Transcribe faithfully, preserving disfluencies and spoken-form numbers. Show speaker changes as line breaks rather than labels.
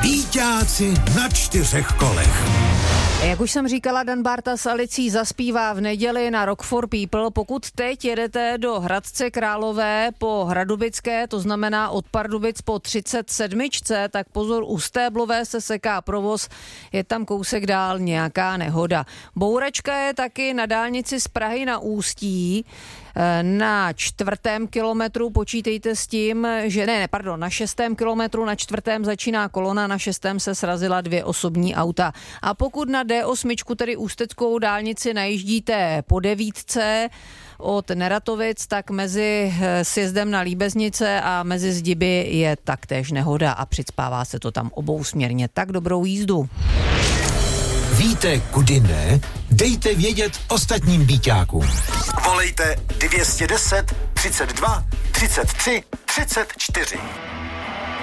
Bíťáci na čtyřech kolech.
Jak už jsem říkala, Dan Bárta s Alicí zaspívá v neděli na Rock for People. Pokud teď jedete do Hradce Králové po Hradubické, to znamená od Pardubic po třicet sedm, tak pozor, u Stéblové se seká provoz, je tam kousek dál nějaká nehoda. Bouračka je taky na dálnici z Prahy na Ústí. Na čtvrtém kilometru počítejte s tím, že ne, ne, pardon, na šestém kilometru, na čtvrtém začíná kolona, na šestém se srazila dvě osobní auta. A pokud na D osm, tedy ústeckou dálnici, najíždíte po devítce od Neratovic, tak mezi sjezdem na Líbeznice a mezi Zdiby je taktéž nehoda a přicpává se to tam obousměrně. Tak dobrou jízdu.
Víte, kudy ne? Dejte vědět ostatním bíťákům.
Volejte dvě stě deset, třicet dva, třicet tři, třicet čtyři.